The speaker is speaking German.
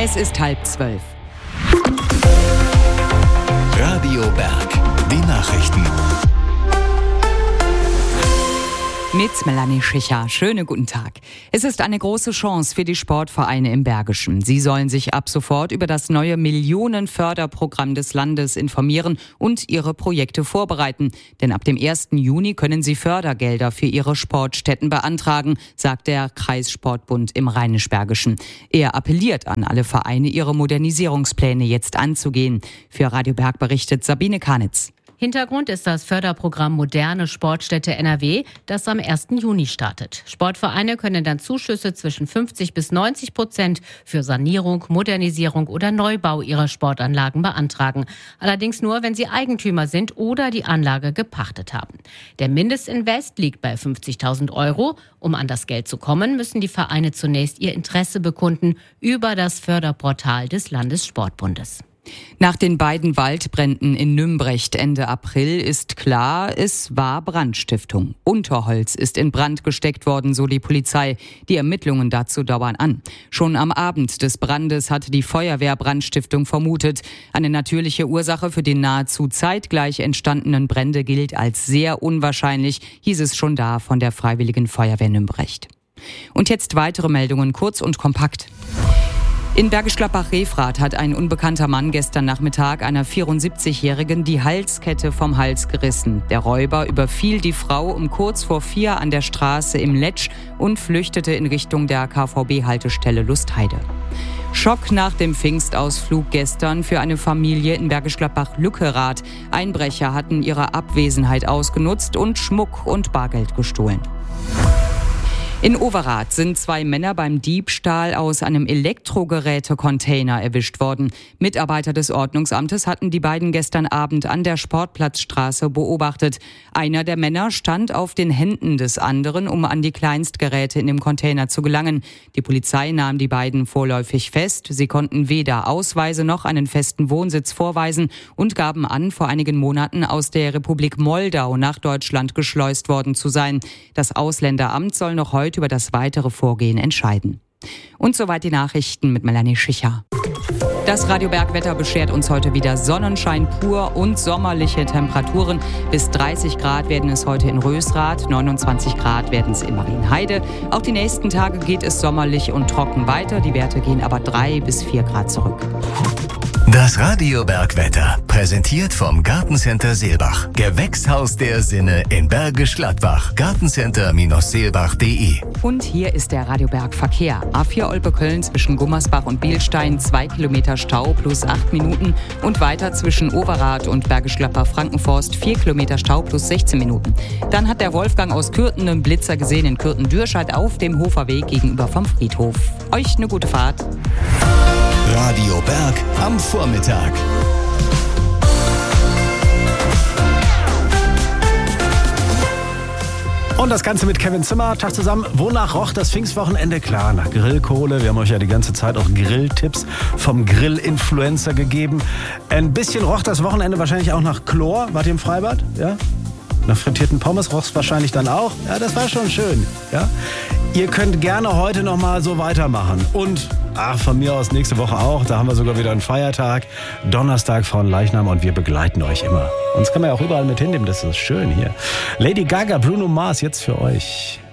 Es ist 11:30. Radio Berg, die Nachrichten. Mit Melanie Schicher. Schönen guten Tag. Es ist eine große Chance für die Sportvereine im Bergischen. Sie sollen sich ab sofort über das neue Millionenförderprogramm des Landes informieren und ihre Projekte vorbereiten. Denn ab dem 1. Juni können sie Fördergelder für ihre Sportstätten beantragen, sagt der Kreissportbund im Rheinisch-Bergischen. Er appelliert an alle Vereine, ihre Modernisierungspläne jetzt anzugehen. Für Radio Berg berichtet Sabine Kanitz. Hintergrund ist das Förderprogramm Moderne Sportstätte NRW, das am 1. Juni startet. Sportvereine können dann Zuschüsse zwischen 50% bis 90% für Sanierung, Modernisierung oder Neubau ihrer Sportanlagen beantragen. Allerdings nur, wenn sie Eigentümer sind oder die Anlage gepachtet haben. Der Mindestinvest liegt bei 50.000 €. Um an das Geld zu kommen, müssen die Vereine zunächst ihr Interesse bekunden über das Förderportal des Landessportbundes. Nach den beiden Waldbränden in Nümbrecht Ende April ist klar, es war Brandstiftung. Unterholz ist in Brand gesteckt worden, so die Polizei. Die Ermittlungen dazu dauern an. Schon am Abend des Brandes hat die Feuerwehr Brandstiftung vermutet. Eine natürliche Ursache für die nahezu zeitgleich entstandenen Brände gilt als sehr unwahrscheinlich, hieß es schon da von der Freiwilligen Feuerwehr Nümbrecht. Und jetzt weitere Meldungen, kurz und kompakt. In Bergisch Gladbach-Refrath hat ein unbekannter Mann gestern Nachmittag einer 74-Jährigen die Halskette vom Hals gerissen. Der Räuber überfiel die Frau um kurz vor 4 an der Straße im Letsch und flüchtete in Richtung der KVB-Haltestelle Lustheide. Schock nach dem Pfingstausflug gestern für eine Familie in Bergisch Gladbach-Lückerath. Einbrecher hatten ihre Abwesenheit ausgenutzt und Schmuck und Bargeld gestohlen. In Overath sind 2 Männer beim Diebstahl aus einem Elektrogerätecontainer erwischt worden. Mitarbeiter des Ordnungsamtes hatten die beiden gestern Abend an der Sportplatzstraße beobachtet. Einer der Männer stand auf den Händen des anderen, um an die Kleinstgeräte in dem Container zu gelangen. Die Polizei nahm die beiden vorläufig fest. Sie konnten weder Ausweise noch einen festen Wohnsitz vorweisen und gaben an, vor einigen Monaten aus der Republik Moldau nach Deutschland geschleust worden zu sein. Das Ausländeramt soll noch heute über das weitere Vorgehen entscheiden. Und soweit die Nachrichten mit Melanie Schicher. Das Radio Berg-Wetter beschert uns heute wieder Sonnenschein pur und sommerliche Temperaturen. Bis 30 Grad werden es heute in Rösrath, 29 Grad werden es in Marienheide. Auch die nächsten Tage geht es sommerlich und trocken weiter. Die Werte gehen aber 3 bis 4 Grad zurück. Das Radio Berg-Wetter, präsentiert vom Gartencenter Seelbach. Gewächshaus der Sinne in Bergisch Gladbach. Gartencenter-seelbach.de. Und hier ist der Radio Berg Verkehr. A4 Olpe-Köln zwischen Gummersbach und Bilstein 2 Kilometer Stau plus 8 Minuten. Und weiter zwischen Overath und Bergisch Gladbach-Frankenforst 4 Kilometer Stau plus 16 Minuten. Dann hat der Wolfgang aus Kürten einen Blitzer gesehen in Kürten-Dürscheid auf dem Hoferweg gegenüber vom Friedhof. Euch eine gute Fahrt. Radio Berg am Vormittag. Und das Ganze mit Kevin Zimmer. Tag zusammen. Wonach roch das Pfingstwochenende? Klar, nach Grillkohle. Wir haben euch ja die ganze Zeit auch Grilltipps vom Grill-Influencer gegeben. Ein bisschen roch das Wochenende wahrscheinlich auch nach Chlor. Wart ihr im Freibad? Ja? Nach frittierten Pommes roch es wahrscheinlich dann auch. Ja, das war schon schön. Ja? Ihr könnt gerne heute noch mal so weitermachen. Und von mir aus nächste Woche auch. Da haben wir sogar wieder einen Feiertag. Donnerstag von Leichnam und wir begleiten euch immer. Uns kann man ja auch überall mit hinnehmen. Das ist schön hier. Lady Gaga, Bruno Mars jetzt für euch.